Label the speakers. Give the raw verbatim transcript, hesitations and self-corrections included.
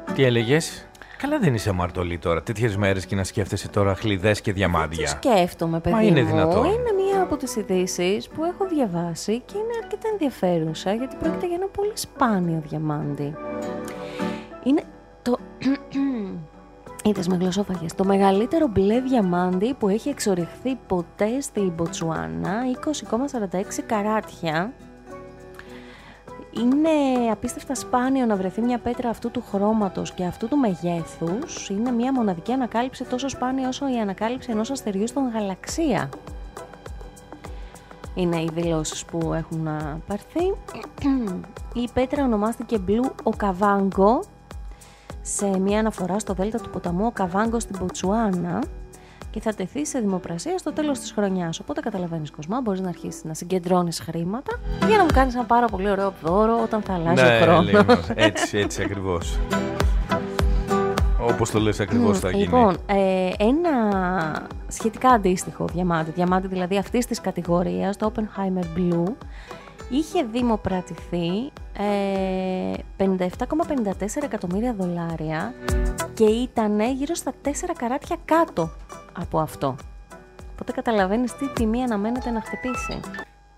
Speaker 1: Τι έλεγες? Καλά, δεν είσαι αμαρτωλή τώρα. Τέτοιες μέρες και να σκέφτεσαι τώρα χλιδές και διαμάντια.
Speaker 2: Τι σκέφτομαι, παιδί
Speaker 1: Μα είναι
Speaker 2: μου.
Speaker 1: δυνατόν?
Speaker 2: Είναι μία από τις ειδήσεις που έχω διαβάσει και είναι αρκετά ενδιαφέρουσα, γιατί πρόκειται για ένα πολύ σπάνιο διαμάντι. Είναι το... Είδες με γλωσσόφαγες. Το μεγαλύτερο μπλε διαμάντι που έχει εξορυχθεί ποτέ στη Μποτσουάνα, είκοσι κόμμα σαράντα έξι καράτια. Είναι απίστευτα σπάνιο να βρεθεί μια πέτρα αυτού του χρώματος και αυτού του μεγέθους. Είναι μια μοναδική ανακάλυψη, τόσο σπάνια όσο η ανακάλυψη ενός αστεριού στον γαλαξία. Είναι οι δηλώσεις που έχουν πάρθει. Η πέτρα ονομάστηκε Blue Okavango, σε μια αναφορά στο δέλτα του ποταμού Οκαβάγκο στην Μποτσουάνα, και θα τεθεί σε δημοπρασία στο τέλος της χρονιάς. Οπότε καταλαβαίνεις, Κοσμά, μπορείς να αρχίσεις να συγκεντρώνεις χρήματα για να μου κάνεις ένα πάρα πολύ ωραίο δώρο όταν θα αλλάζει
Speaker 1: ναι,
Speaker 2: ο χρόνος.
Speaker 1: Λίγο, έτσι, έτσι ακριβώς. Όπως το λες ακριβώς θα γίνει.
Speaker 2: Λοιπόν, ε, ένα σχετικά αντίστοιχο διαμάντι, διαμάντι δηλαδή αυτής της κατηγορίας, το Oppenheimer Blue, είχε δημοπρατηθεί ε, πενήντα επτά κόμμα πενήντα τέσσερα εκατομμύρια δολάρια και ήταν γύρω στα τέσσερα καράτια κάτω από αυτό. Οπότε καταλαβαίνεις τι τιμή αναμένεται να χτυπήσει.